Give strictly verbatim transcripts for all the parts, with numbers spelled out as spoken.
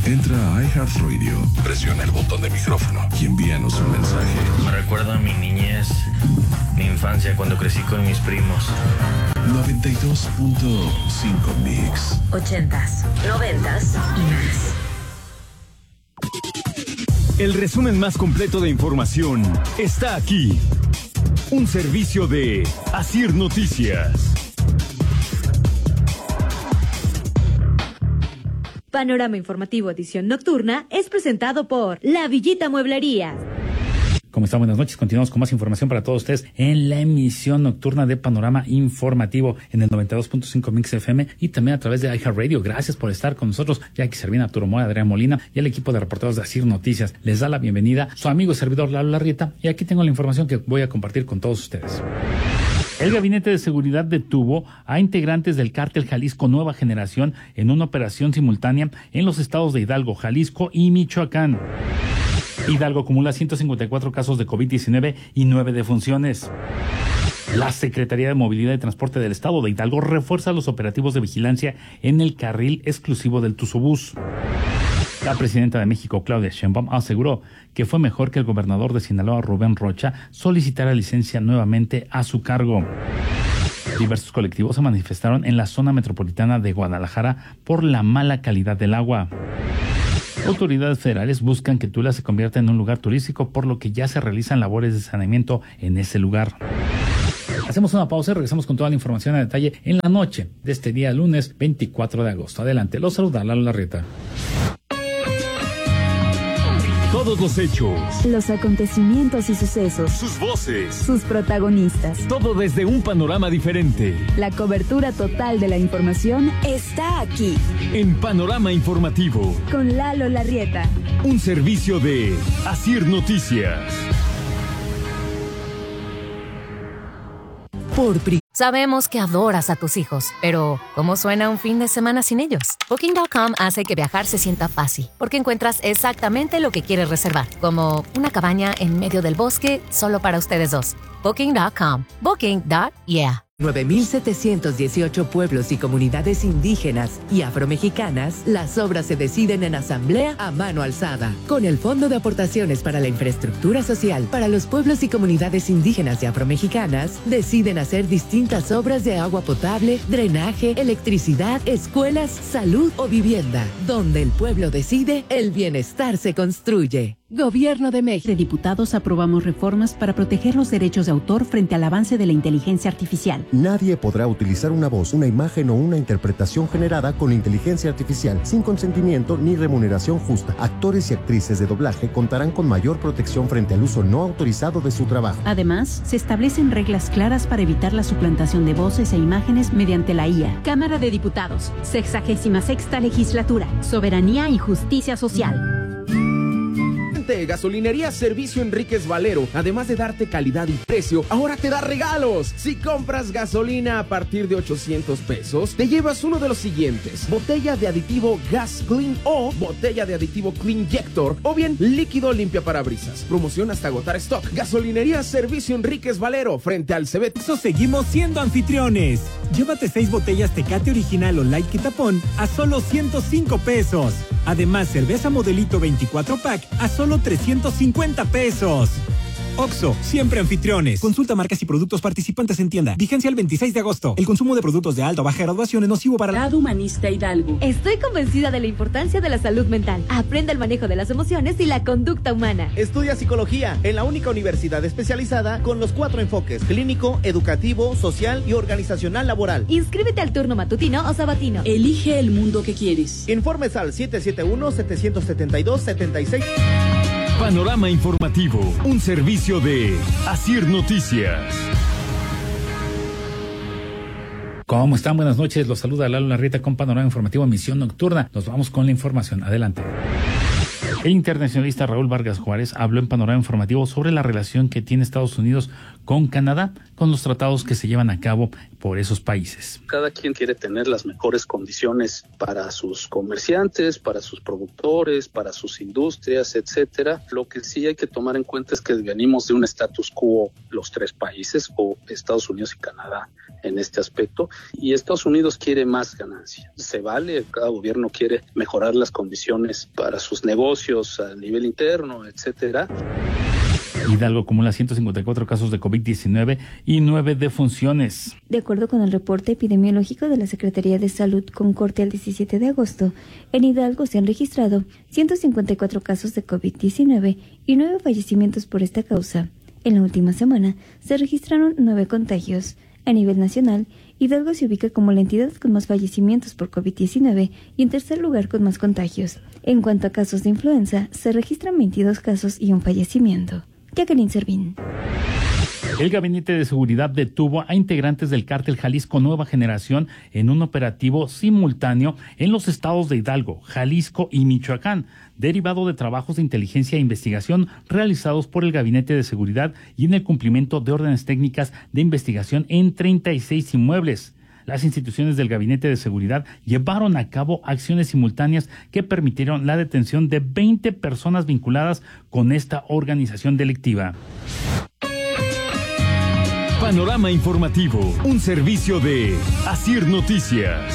Entra a iHeartRadio, presiona el botón de micrófono y envíanos un mensaje. Me recuerda a mi niñez, mi infancia cuando crecí con mis primos. noventa y dos punto cinco Mix. Ochentas, noventas y más. El resumen más completo de información está aquí. Un servicio de Asir Noticias. Panorama Informativo Edición Nocturna es presentado por La Villita Mueblería. ¿Cómo están? Buenas noches. Continuamos con más información para todos ustedes en la emisión nocturna de Panorama Informativo en el noventa y dos punto cinco Mix F M y también a través de iHeartRadio. Gracias por estar con nosotros. Jackie Servina, Arturo Mora, Adrián Molina y el equipo de reporteros de Asir Noticias. Les da la bienvenida su amigo y servidor Lalo Larrieta y aquí tengo la información que voy a compartir con todos ustedes. El Gabinete de Seguridad detuvo a integrantes del cártel Jalisco Nueva Generación en una operación simultánea en los estados de Hidalgo, Jalisco y Michoacán. Hidalgo acumula ciento cincuenta y cuatro casos de COVID diecinueve y nueve defunciones. La Secretaría de Movilidad y Transporte del Estado de Hidalgo refuerza los operativos de vigilancia en el carril exclusivo del Tuzobús. La presidenta de México, Claudia Sheinbaum, aseguró que fue mejor que el gobernador de Sinaloa, Rubén Rocha, solicitara licencia nuevamente a su cargo. Diversos colectivos se manifestaron en la zona metropolitana de Guadalajara por la mala calidad del agua. Autoridades federales buscan que Tula se convierta en un lugar turístico, por lo que ya se realizan labores de saneamiento en ese lugar. Hacemos una pausa y regresamos con toda la información a detalle en la noche de este día lunes veinticuatro de agosto. Adelante, los saluda Lalo Larrieta. Todos los hechos, los acontecimientos y sucesos, sus voces, sus protagonistas. Todo desde un panorama diferente. La cobertura total de la información está aquí. En Panorama Informativo. Con Lalo Larrieta. Un servicio de Asir Noticias. Por pri- Sabemos que adoras a tus hijos, pero ¿cómo suena un fin de semana sin ellos? Booking punto com hace que viajar se sienta fácil, porque encuentras exactamente lo que quieres reservar, como una cabaña en medio del bosque solo para ustedes dos. Booking punto com. Booking. Yeah. nueve mil setecientos dieciocho pueblos y comunidades indígenas y afromexicanas, las obras se deciden en asamblea a mano alzada, con el Fondo de Aportaciones para la Infraestructura Social para los pueblos y comunidades indígenas y afromexicanas, deciden hacer distintas obras de agua potable, drenaje, electricidad, escuelas, salud o vivienda. Donde el pueblo decide, el bienestar se construye. Gobierno de México. De diputados aprobamos reformas para proteger los derechos de autor frente al avance de la inteligencia artificial. Nadie podrá utilizar una voz, una imagen o una interpretación generada con inteligencia artificial sin consentimiento ni remuneración justa. Actores y actrices de doblaje contarán con mayor protección frente al uso no autorizado de su trabajo. Además, se establecen reglas claras para evitar la suplantación de voces e imágenes mediante la I A. Cámara de Diputados, sexagésima sexta legislatura, soberanía y justicia social. Gasolinería Servicio Enríquez Valero, además de darte calidad y precio, ahora te da regalos. Si compras gasolina a partir de ochocientos pesos, te llevas uno de los siguientes: botella de aditivo Gas Clean o botella de aditivo Cleanjector, o bien líquido limpia parabrisas. Promoción hasta agotar stock. Gasolinería Servicio Enríquez Valero, frente al Cebet. Eso seguimos siendo anfitriones. Llévate seis botellas Tecate Original o Light Quitapón a solo ciento cinco pesos. Además, cerveza Modelito veinticuatro pack a solo trescientos cincuenta pesos. Oxxo, siempre anfitriones. Consulta marcas y productos participantes en tienda. Vigencia el veintiséis de agosto. El consumo de productos de alta o baja graduación es nocivo para la... Lado Humanista Hidalgo. Estoy convencida de la importancia de la salud mental. Aprende el manejo de las emociones y la conducta humana. Estudia psicología en la única universidad especializada con los cuatro enfoques: clínico, educativo, social y organizacional laboral. Inscríbete al turno matutino o sabatino. Elige el mundo que quieres. Informes al siete siete uno, siete siete dos, siete seis. Panorama Informativo, un servicio de Asir Noticias. ¿Cómo están? Buenas noches. Los saluda Lalo Larrieta con Panorama Informativo, emisión nocturna. Nos vamos con la información. Adelante. El internacionalista Raúl Vargas Juárez habló en Panorama Informativo sobre la relación que tiene Estados Unidos con Canadá, con los tratados que se llevan a cabo por esos países. Cada quien quiere tener las mejores condiciones para sus comerciantes, para sus productores, para sus industrias, etcétera. Lo que sí hay que tomar en cuenta es que venimos de un status quo los tres países, o Estados Unidos y Canadá en este aspecto, y Estados Unidos quiere más ganancia. Se vale, cada gobierno quiere mejorar las condiciones para sus negocios a nivel interno, etcétera. Hidalgo acumula ciento cincuenta y cuatro casos de COVID diecinueve y nueve defunciones. De acuerdo con el reporte epidemiológico de la Secretaría de Salud con corte al diecisiete de agosto, en Hidalgo se han registrado ciento cincuenta y cuatro casos de COVID diecinueve y nueve fallecimientos por esta causa. En la última semana se registraron nueve contagios. A nivel nacional, Hidalgo se ubica como la entidad con más fallecimientos por COVID diecinueve y en tercer lugar con más contagios. En cuanto a casos de influenza, se registran veintidós casos y un fallecimiento. Jacqueline Servín. El Gabinete de Seguridad detuvo a integrantes del cártel Jalisco Nueva Generación en un operativo simultáneo en los estados de Hidalgo, Jalisco y Michoacán, derivado de trabajos de inteligencia e investigación realizados por el Gabinete de Seguridad y en el cumplimiento de órdenes técnicas de investigación en treinta y seis inmuebles. Las instituciones del Gabinete de Seguridad llevaron a cabo acciones simultáneas que permitieron la detención de veinte personas vinculadas con esta organización delictiva. Panorama Informativo, un servicio de Asir Noticias.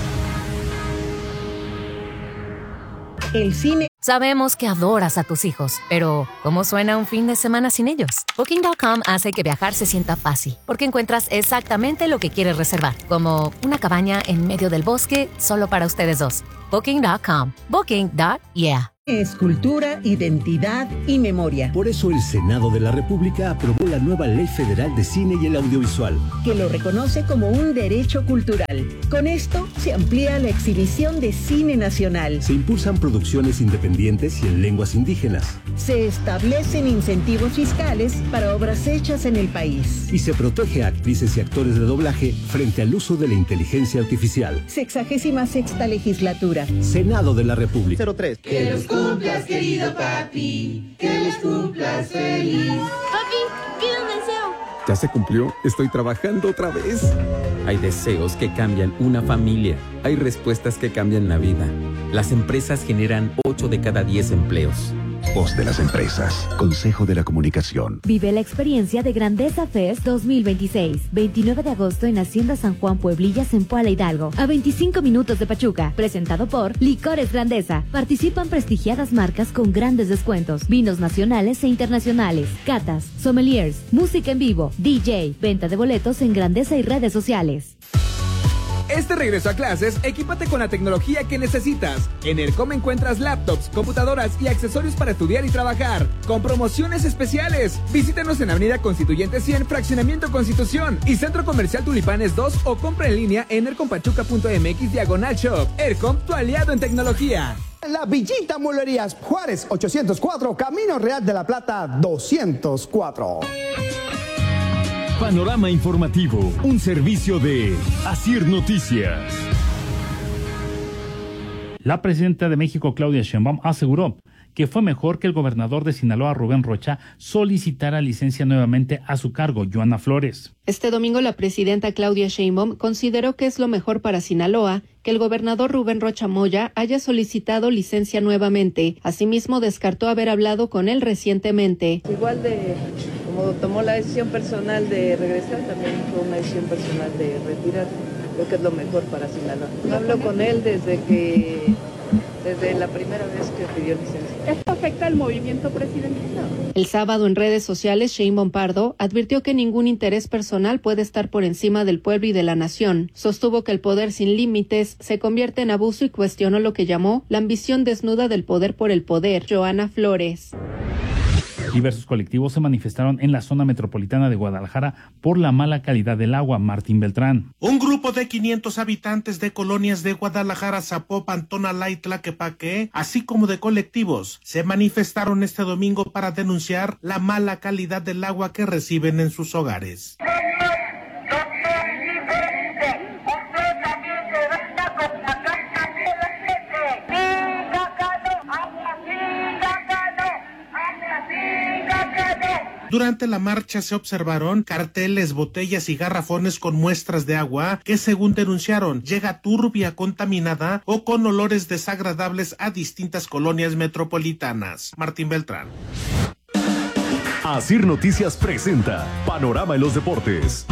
El cine. Sabemos que adoras a tus hijos, pero ¿cómo suena un fin de semana sin ellos? Booking punto com hace que viajar se sienta fácil, porque encuentras exactamente lo que quieres reservar, como una cabaña en medio del bosque solo para ustedes dos. Booking punto com. Booking punto yeah. Es cultura, identidad y memoria. Por eso el Senado de la República aprobó la nueva Ley Federal de Cine y el Audiovisual, que lo reconoce como un derecho cultural. Con esto se amplía la exhibición de cine nacional. Se impulsan producciones independientes y en lenguas indígenas. Se establecen incentivos fiscales para obras hechas en el país. Y se protege a actrices y actores de doblaje frente al uso de la inteligencia artificial. Sexagésima sexta legislatura. Senado de la República. cero tres. Que los cumplas, querido papi, que los cumplas feliz. Papi, pido un deseo. ¿Ya se cumplió? Estoy trabajando otra vez. Hay deseos que cambian una familia. Hay respuestas que cambian la vida. Las empresas generan ocho de cada diez empleos. Voz de las empresas. Consejo de la Comunicación. Vive la experiencia de Grandeza Fest dos mil veintiséis. veintinueve de agosto en Hacienda San Juan Pueblillas en Puala Hidalgo. A veinticinco minutos de Pachuca. Presentado por Licores Grandeza. Participan prestigiadas marcas con grandes descuentos. Vinos nacionales e internacionales. Catas, sommeliers, música en vivo, D J, venta de boletos en Grandeza y redes sociales. Este regreso a clases, equípate con la tecnología que necesitas. En ERCOM encuentras laptops, computadoras y accesorios para estudiar y trabajar, con promociones especiales. Visítanos en Avenida Constituyente cien, Fraccionamiento Constitución y Centro Comercial Tulipanes dos, o compra en línea en ercompachuca punto m x diagonal shop. ERCOM, tu aliado en tecnología. La Villita Mueblerías Juárez ochocientos cuatro, Camino Real de la Plata doscientos cuatro. Panorama Informativo, un servicio de Asir Noticias. La presidenta de México, Claudia Sheinbaum, aseguró que fue mejor que el gobernador de Sinaloa, Rubén Rocha, solicitara licencia nuevamente a su cargo, Joana Flores. Este domingo la presidenta Claudia Sheinbaum consideró que es lo mejor para Sinaloa que el gobernador Rubén Rocha Moya haya solicitado licencia nuevamente. Asimismo, descartó haber hablado con él recientemente. Igual de como tomó la decisión personal de regresar, también fue una decisión personal de retirar. Creo que es lo mejor para Sinaloa. Hablo con él desde que desde la primera vez que pidió licencia. ¿Esto afecta al movimiento presidencial? El sábado en redes sociales, Sheinbaum Pardo advirtió que ningún interés personal puede estar por encima del pueblo y de la nación. Sostuvo que el poder sin límites se convierte en abuso y cuestionó lo que llamó la ambición desnuda del poder por el poder. Joana Flores. Diversos colectivos se manifestaron en la zona metropolitana de Guadalajara por la mala calidad del agua. Martín Beltrán. Un grupo de quinientos habitantes de colonias de Guadalajara, Zapopan, Tonalá y Tlaquepaque, así como de colectivos, se manifestaron este domingo para denunciar la mala calidad del agua que reciben en sus hogares. Durante la marcha se observaron carteles, botellas y garrafones con muestras de agua que, según denunciaron, llega turbia, contaminada o con olores desagradables a distintas colonias metropolitanas. Martín Beltrán. Asir Noticias presenta Panorama en los Deportes.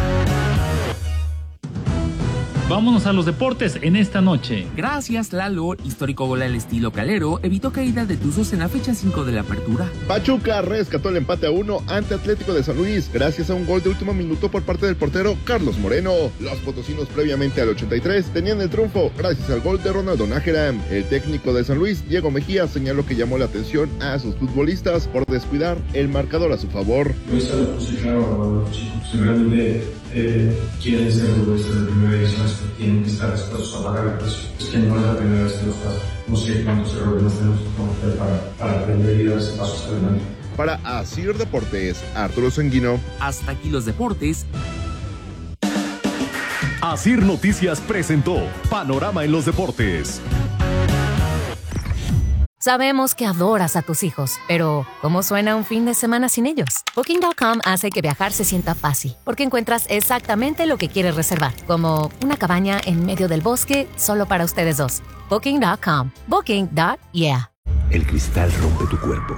Vámonos a los deportes en esta noche. Gracias, Lalo. Histórico gol al estilo calero evitó caída de Tuzos en la fecha cinco de la apertura. Pachuca rescató el empate a uno ante Atlético de San Luis gracias a un gol de último minuto por parte del portero Carlos Moreno. Los potosinos previamente al ochenta y tres tenían el triunfo gracias al gol de Ronaldo Nájera. El técnico de San Luis, Diego Mejía, señaló que llamó la atención a sus futbolistas por descuidar el marcador a su favor. No está la puse claro a los chicos. Realmente eh, quieren ser futbolistas de primera división, tienen que estar dispuestos a pagar el precio. Es que no es la primera vez que los pasa. No sé cuántos errores nos tenemos que cometer para, para aprender y dar ese paso hasta adelante. Para Asir Deportes, Arturo Sanguino. Hasta aquí los deportes. Asir Noticias presentó Panorama en los Deportes. Sabemos que adoras a tus hijos, pero ¿cómo suena un fin de semana sin ellos? Booking punto com hace que viajar se sienta fácil, porque encuentras exactamente lo que quieres reservar, como una cabaña en medio del bosque solo para ustedes dos. Booking punto com. Booking. Yeah. El cristal rompe tu cuerpo.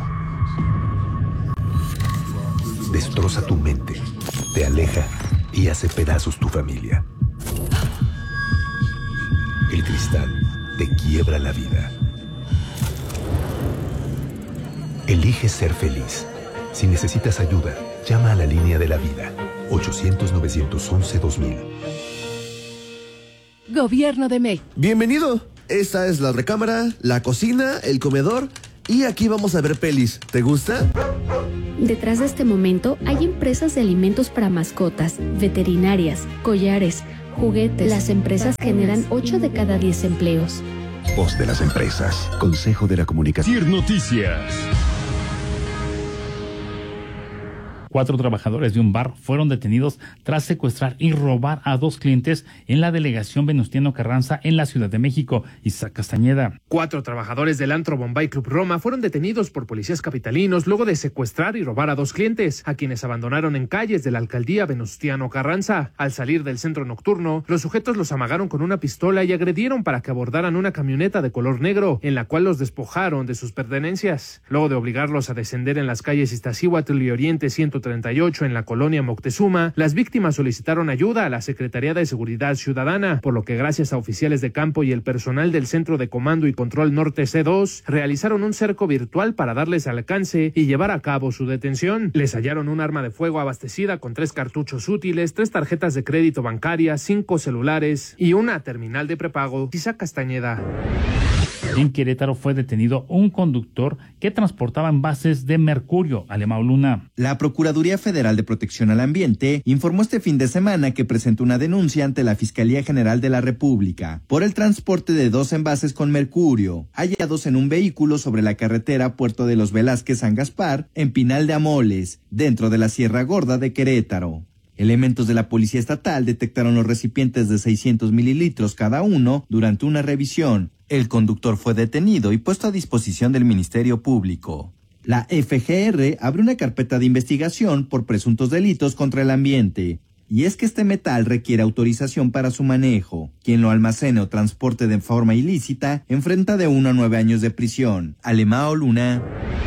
Destroza tu mente, te aleja y hace pedazos tu familia. El cristal te quiebra la vida. Elige ser feliz. Si necesitas ayuda, llama a la línea de la vida. ochocientos, novecientos once, dos mil. Gobierno de México. Bienvenido. Esta es la recámara, la cocina, el comedor y aquí vamos a ver pelis. ¿Te gusta? Detrás de este momento hay empresas de alimentos para mascotas, veterinarias, collares, juguetes. Las empresas generan ocho de cada diez empleos. Voz de las empresas. Consejo de la Comunicación. Asir Noticias. Cuatro trabajadores de un bar fueron detenidos tras secuestrar y robar a dos clientes en la delegación Venustiano Carranza en la Ciudad de México. Isaac Castañeda. Cuatro trabajadores del antro Bombay Club Roma fueron detenidos por policías capitalinos luego de secuestrar y robar a dos clientes, a quienes abandonaron en calles de la alcaldía Venustiano Carranza. Al salir del centro nocturno, los sujetos los amagaron con una pistola y agredieron para que abordaran una camioneta de color negro, en la cual los despojaron de sus pertenencias. Luego de obligarlos a descender en las calles Iztaccíhuatl y Oriente ciento treinta y ocho en la colonia Moctezuma, las víctimas solicitaron ayuda a la Secretaría de Seguridad Ciudadana, por lo que gracias a oficiales de campo y el personal del Centro de Comando y Control Norte C dos, realizaron un cerco virtual para darles alcance y llevar a cabo su detención. Les hallaron un arma de fuego abastecida con tres cartuchos útiles, tres tarjetas de crédito bancaria, cinco celulares y una terminal de prepago. Isaac Castañeda. En Querétaro fue detenido un conductor que transportaba envases de mercurio. Alemão Luna. La Procuraduría Federal de Protección al Ambiente informó este fin de semana que presentó una denuncia ante la Fiscalía General de la República por el transporte de dos envases con mercurio hallados en un vehículo sobre la carretera Puerto de los Velázquez San Gaspar en Pinal de Amoles, dentro de la Sierra Gorda de Querétaro. Elementos de la Policía Estatal detectaron los recipientes de seiscientos mililitros cada uno durante una revisión. El conductor fue detenido y puesto a disposición del Ministerio Público. La F G R abre una carpeta de investigación por presuntos delitos contra el ambiente. Y es que este metal requiere autorización para su manejo. Quien lo almacene o transporte de forma ilícita enfrenta de uno a nueve años de prisión. Alemão Luna.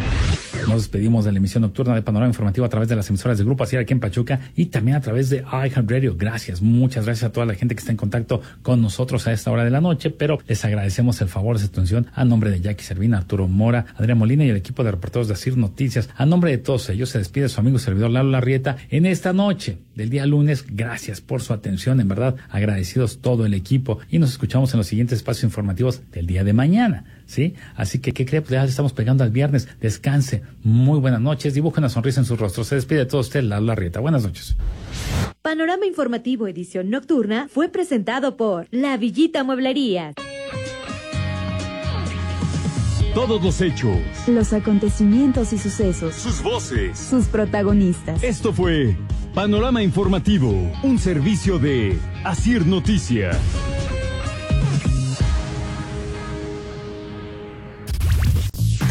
Nos despedimos de la emisión nocturna de Panorama Informativo a través de las emisoras de Grupo Asir aquí en Pachuca y también a través de iHeartRadio. Gracias, muchas gracias a toda la gente que está en contacto con nosotros a esta hora de la noche, pero les agradecemos el favor de su atención a nombre de Jackie Servina, Arturo Mora, Adrián Molina y el equipo de reporteros de Asir Noticias. A nombre de todos ellos se despide su amigo y servidor Lalo Larrieta en esta noche del día lunes. Gracias por su atención, en verdad, agradecidos todo el equipo y nos escuchamos en los siguientes espacios informativos del día de mañana. ¿Sí? Así que, ¿qué cree? Pues ya estamos pegando al viernes. Descanse. Muy buenas noches. Dibuja una sonrisa en su rostro. Se despide de todos ustedes, Lalo Larrieta. Buenas noches. Panorama Informativo edición nocturna fue presentado por La Villita Mueblería. Todos los hechos, los acontecimientos y sucesos, sus voces, sus protagonistas. Esto fue Panorama Informativo, un servicio de Asir Noticias.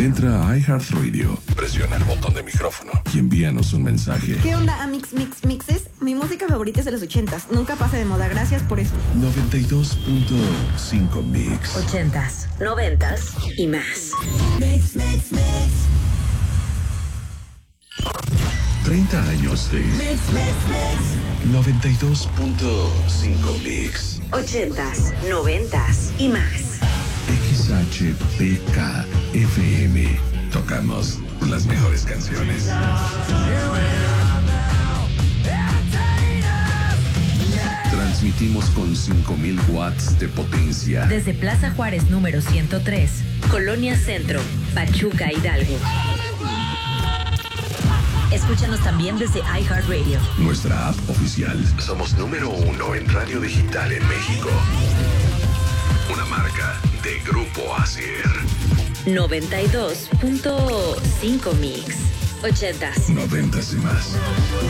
Entra a iHeartRadio, presiona el botón de micrófono y envíanos un mensaje. ¿Qué onda, Amix Mix Mixes? Mi música favorita es de los ochentas. Nunca pasa de moda. Gracias por eso. noventa y dos punto cinco Mix. Ochentas, noventas y más. Mix, mix, mix. treinta años de Mix, mix, mix. noventa y dos punto cinco Mix. Ochentas, noventas y más. X H P K F M. Tocamos las mejores canciones. Transmitimos con cinco mil watts de potencia. Desde Plaza Juárez número ciento tres, Colonia Centro, Pachuca, Hidalgo. Escúchanos también desde iHeartRadio. Nuestra app oficial. Somos número uno en radio digital en México. Una marca de Grupo Asier. noventa y dos punto cinco Mix. Ochentas. Noventas y más.